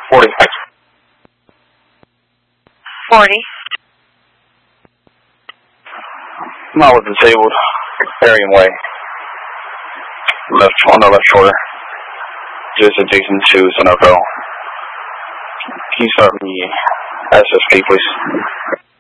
40. 40. Not with disabled. Arian Way. Left on the left shoulder. Just adjacent to Sunoco. Can you start me SSP, please?